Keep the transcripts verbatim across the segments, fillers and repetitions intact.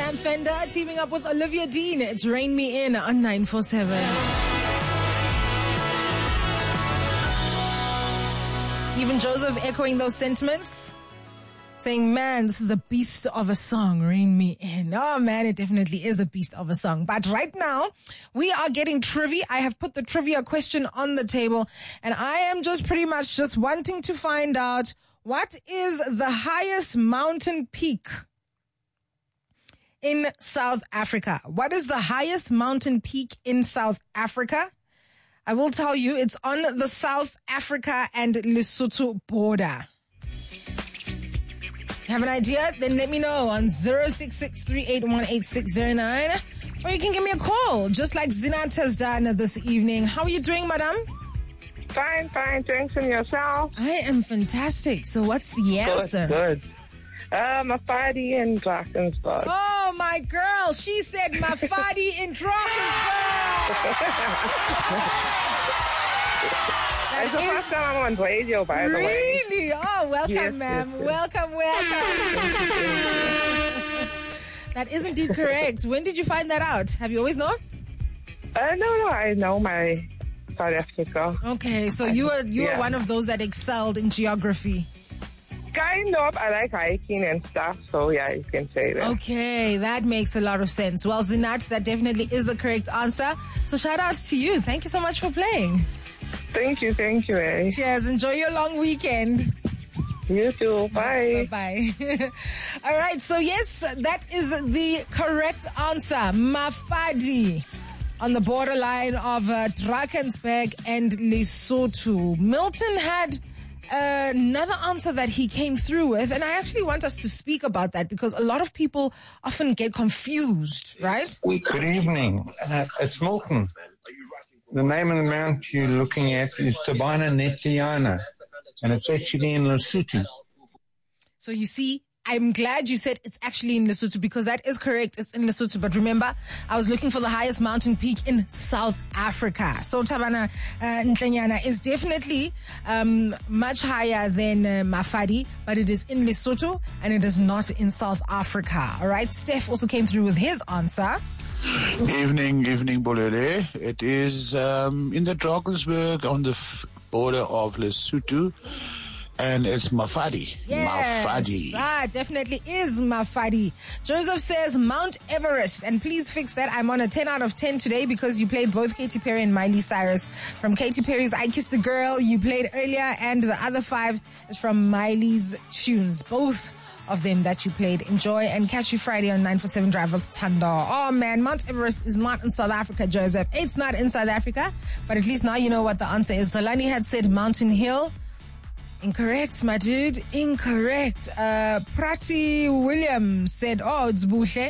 Sam Fender teaming up with Olivia Dean. It's Rain Me In on nine four seven. Even Joseph echoing those sentiments, saying, man, this is a beast of a song, Rain Me In. Oh, man, it definitely is a beast of a song. But right now, we are getting trivia. I have put the trivia question on the table, and I am just pretty much just wanting to find out, what is the highest mountain peak in South Africa? What is the highest mountain peak in South Africa? I will tell you, it's on the South Africa and Lesotho border. Have an idea? Then let me know on zero six six three eight one eight six zero nine. Or you can give me a call, just like Zinat has done this evening. How are you doing, madam? Fine, fine. Thanks, and yourself? I am fantastic. So what's the answer? Good, good. Uh, Mafadi in Drakensberg. Oh, my girl. She said Mafadi in Drakensberg. It's the first time I'm on radio, by really? the way. Really? Oh, welcome, yes, ma'am. Yes, yes. Welcome, welcome. That is indeed correct. When did you find that out? Have you always known? Uh, no, no, I know my South Africa. Okay, so you were you yeah. were one of those that excelled in geography. Kind of. I like hiking and stuff, so yeah, you can say that. Okay, that makes a lot of sense. Well, Zinat, that definitely is the correct answer. So shout outs to you. Thank you so much for playing. Thank you, thank you, eh? Cheers. Enjoy your long weekend. You too. Bye. Bye-bye. All right, so yes, that is the correct answer. Mafadi, on the borderline of uh, Drakensberg and Lesotho. Milton had uh, another answer that he came through with, and I actually want us to speak about that because a lot of people often get confused, right? Good evening. Uh, it's Milton. The name of the mount you're looking at is Tabana Netiana, and it's actually in Lesotho. So you see, I'm glad you said it's actually in Lesotho because that is correct. It's in Lesotho. But remember, I was looking for the highest mountain peak in South Africa. So Tabana uh, Ntlanyana is definitely um, much higher than uh, Mafadi, but it is in Lesotho and it is not in South Africa. All right. Steph also came through with his answer. Evening, evening, Bolere. It is um, in the Drakensberg on the f- border of Lesotho, and it's Mafadi. Yes, Mafadi. Ah, definitely is Mafadi. Joseph says Mount Everest, and please fix that. I'm on a ten out of ten today because you played both Katy Perry and Miley Cyrus. From Katy Perry's I Kissed a Girl, you played earlier, and the other five is from Miley's tunes. Both of them that you played. Enjoy and catch you Friday on nine four seven Drive with Tando. Oh man, Mount Everest is not in South Africa, Joseph. It's not in South Africa, but at least now you know what the answer is. Zolani had said Mountain Hill. Incorrect, my dude. Incorrect. Uh, Prati William said, oh, it's Buhle.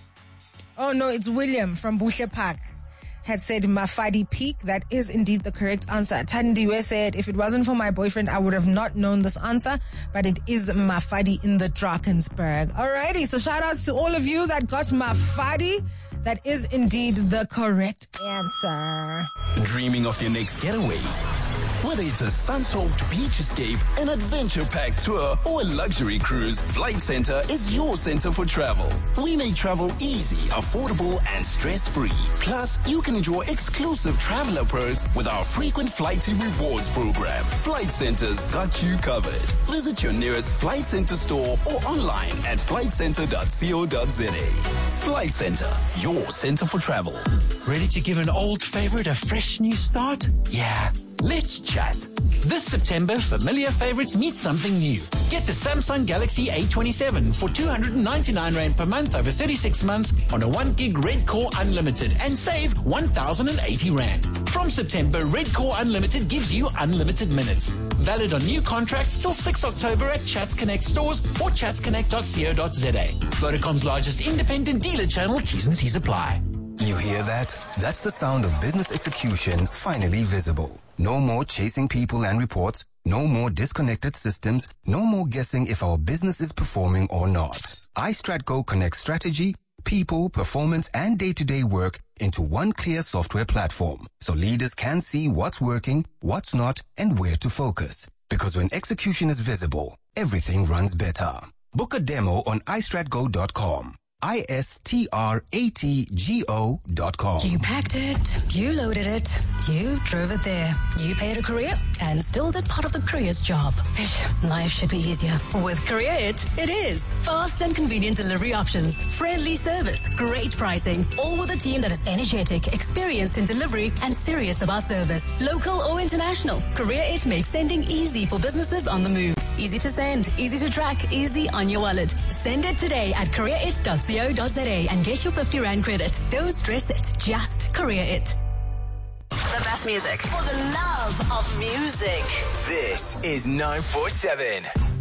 Oh no, it's William from Buhle Park. Had said Mafadi Peak. That is indeed the correct answer. Tandiwe said, if it wasn't for my boyfriend, I would have not known this answer, but it is Mafadi in the Drakensberg. Alrighty, so shout outs to all of you that got Mafadi. That is indeed the correct answer. Dreaming of your next getaway? Whether it's a sun-soaked beach escape, an adventure-packed tour, or a luxury cruise, Flight Centre is your center for travel. We make travel easy, affordable, and stress-free. Plus, you can enjoy exclusive traveler perks with our frequent flight to rewards program. Flight Centre's got you covered. Visit your nearest Flight Centre store or online at flight centre dot co dot za. Flight Centre, your center for travel. Ready to give an old favorite a fresh new start? Yeah. Let's chat. This September, familiar favorites meet something new. Get the Samsung Galaxy A twenty-seven for two hundred ninety-nine rand per month over thirty-six months on a one gig Red Core Unlimited and save one thousand eighty rand. From September, Red Core Unlimited gives you unlimited minutes. Valid on new contracts till sixth October at Chats Connect stores or chats connect dot co dot za. Vodacom's largest independent dealer channel. T's and C's apply. You hear that? That's the sound of business execution finally visible. No more chasing people and reports. No more disconnected systems. No more guessing if our business is performing or not. iStratGo connects strategy, people, performance, and day-to-day work into one clear software platform. So leaders can see what's working, what's not, and where to focus. Because when execution is visible, everything runs better. Book a demo on i strat go dot com. I S T R A T G O dot com. You packed it, you loaded it, you drove it there. You paid a courier and still did part of the courier's job. Life should be easier. With Courier It, it is. Fast and convenient delivery options, friendly service, great pricing, all with a team that is energetic, experienced in delivery, and serious about service. Local or international, Courier It makes sending easy for businesses on the move. Easy to send, easy to track, easy on your wallet. Send it today at courier it dot co dot za and get your fifty rand credit. Don't stress it, just Courier It. The best music for the love of music. This is nine four seven.